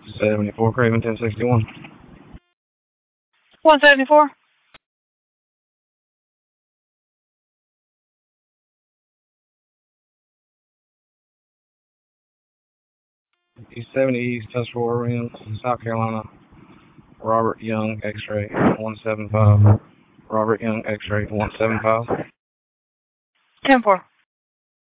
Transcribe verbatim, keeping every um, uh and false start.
seventy-four, Craven ten sixty-one. one seventy-four. East seventy East, Tuscarora Rims, South Carolina. Robert Young, X-ray, one seven five. Robert Young, X-ray, one seven five. ten four.